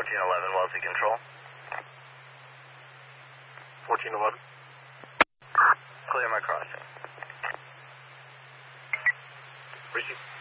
1411, Wellesley Control. 1411. Clear my crossing. Receive.